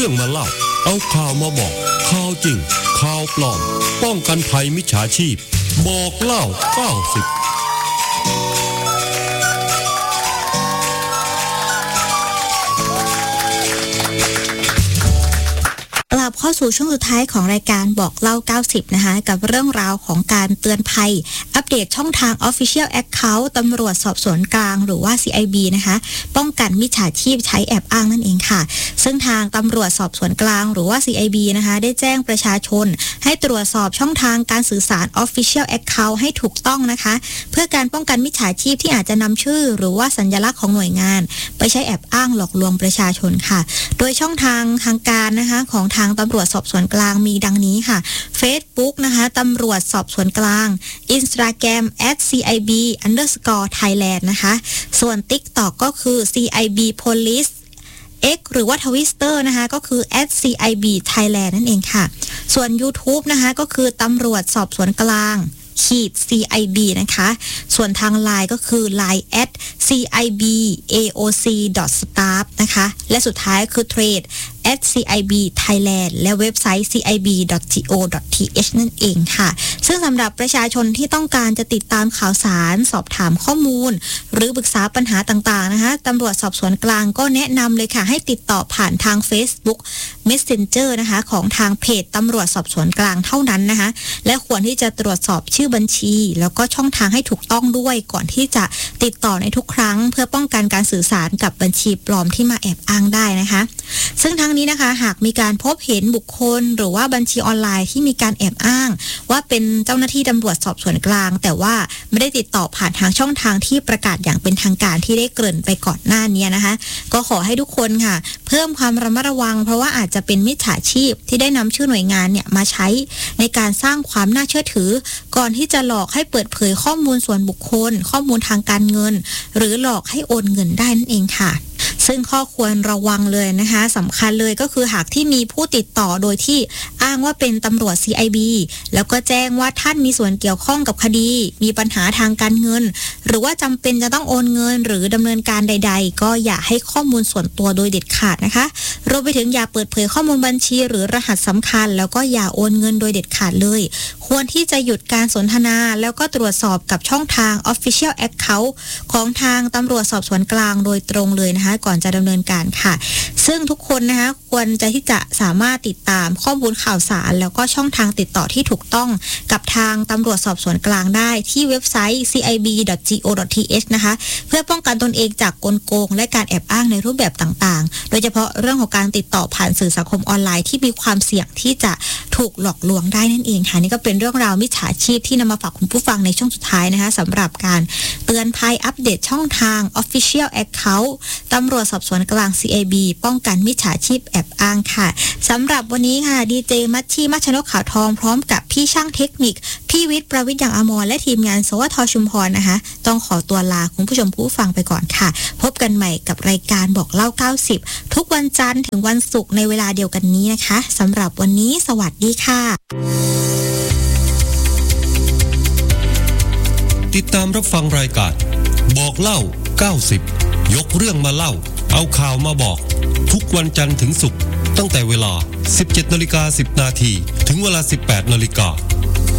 รื่องมาเล่าเอาข่าวมาบอกข่าวจริงข่าวปลอมป้องกันภัยมิจฉาชีพบอกเล่า90 กลับเข้าสู่ช่วงสุดท้ายของรายการบอกเล่า90นะคะกับเรื่องราวของการเตือนภัยอัปเดตช่องทาง Official Account ตำรวจสอบสวนกลางหรือว่า CIB นะคะป้องกันมิจฉาชีพใช้แอบอ้างนั่นเองค่ะซึ่งทางตำรวจสอบสวนกลางหรือว่า CIB นะคะได้แจ้งประชาชนให้ตรวจสอบช่องทางการสื่อสาร Official Account ให้ถูกต้องนะคะเพื่อการป้องกันมิจฉาชีพที่อาจจะนำชื่อหรือว่าสัญลักษณ์ของหน่วยงานไปใช้แอบอ้างหลอกลวงประชาชนค่ะโดยช่องทางการนะคะของทางตำรวจสอบสวนกลางมีดังนี้ค่ะ Facebook นะคะตำรวจสอบสวนกลาง Instagram @CIB_Thailand นะคะส่วน TikTok ก็คือ CIB Police X หรือว่า Twitter นะคะก็คือ @CIB Thailand นั่นเองค่ะส่วน YouTube นะคะก็คือตำรวจสอบสวนกลาง-CIB นะคะส่วนทาง LINE ก็คือ LINE @CIBAOC.staff นะคะและสุดท้ายคือ Trade @CIB Thailand และเว็บไซต์ cib.go.th นั่นเองค่ะซึ่งสำหรับประชาชนที่ต้องการจะติดตามข่าวสารสอบถามข้อมูลหรือปรึกษาปัญหาต่างๆนะคะตำรวจสอบสวนกลางก็แนะนำเลยค่ะให้ติดต่อผ่านทาง Facebook Messenger นะคะของทางเพจตำรวจสอบสวนกลางเท่านั้นนะคะและควรที่จะตรวจสอบชื่อบัญชีแล้วก็ช่องทางให้ถูกต้องด้วยก่อนที่จะติดต่อในทุกครั้งเพื่อป้องกันการสื่อสารกับบัญชีปลอมที่มาแอบอ้างได้นะคะซึ่งทั้งนี้นะคะหากมีการพบเห็นบุคคลหรือว่าบัญชีออนไลน์ที่มีการแอบอ้างว่าเป็นเจ้าหน้าที่ตำรวจสอบสวนกลางแต่ว่าไม่ได้ติดต่อผ่านทางช่องทางที่ประกาศอย่างเป็นทางการที่ได้เกริ่นไปก่อนหน้านี้นะคะก็ขอให้ทุกคนค่ะเพิ่มความระมัดระวังเพราะว่าอาจจะเป็นมิจฉาชีพที่ได้นำชื่อหน่วยงานเนี่ยมาใช้ในการสร้างความน่าเชื่อถือก่อนที่จะหลอกให้เปิดเผยข้อมูลส่วนบุคคลข้อมูลทางการเงินหรือหลอกให้โอนเงินได้นั่นเองค่ะซึ่งข้อควรระวังเลยนะคะสำคัญเลยก็คือหากที่มีผู้ติดต่อโดยที่อ้างว่าเป็นตำรวจ CIB แล้วก็แจ้งว่าท่านมีส่วนเกี่ยวข้องกับคดีมีปัญหาทางการเงินหรือว่าจำเป็นจะต้องโอนเงินหรือดำเนินการใดๆก็อย่าให้ข้อมูลส่วนตัวโดยเด็ดขาดนะคะรวมไปถึงอย่าเปิดเผยข้อมูลบัญชีหรือรหัสสำคัญแล้วก็อย่าโอนเงินโดยเด็ดขาดเลยควรที่จะหยุดการสนทนาแล้วก็ตรวจสอบกับช่องทาง Official Account ของทางตำรวจสอบสวนกลางโดยตรงเลยนะคะก่อนจะดำเนินการค่ะซึ่งทุกคนนะคะควรจะที่จะสามารถติดตามข้อมูลข่าวสารแล้วก็ช่องทางติดต่อที่ถูกต้องกับทางตำรวจสอบสวนกลางได้ที่เว็บไซต์ cib.go.th นะคะเพื่อป้องกันตนเองจากกลโกงและการแอบอ้างในรูปแบบต่างๆโดยเฉพาะเรื่องของการติดต่อผ่านสื่อสังคมออนไลน์ที่มีความเสี่ยงที่จะถูกหลอกลวงได้นั่นเองค่ะนี่ก็เป็นเรื่องราวมิจฉาชีพที่นำมาฝากคุณผู้ฟังในช่วงสุดท้ายนะคะสำหรับการเตือนภัยอัปเดตช่องทาง Official Account ตำรวจสอบสวนกลาง CIB ป้องกันมิจฉาชีพแอบอ้างค่ะสำหรับวันนี้ค่ะดีเจมัชชีมัชนกขาวทองพร้อมกับพี่ช่างเทคนิคพี่วิทย์ประวิทย์อย่างอมรและทีมงานสวทชุมพรนะคะต้องขอตัวลาคุณผู้ชมผู้ฟังไปก่อนค่ะพบกันใหม่กับรายการบอกเล่า90ทุกวันจันทร์ถึงวันศุกร์ในเวลาเดียวกันนี้นะคะสำหรับวันนี้สวัสดีค่ะติดตามรับฟังรายการบอกเล่า90ยกเรื่องมาเล่าเอาข่าวมาบอกทุกวันจันทร์ถึงศุกร์ตั้งแต่เวลา 17:10 น.ถึงเวลา 18:00 น.บ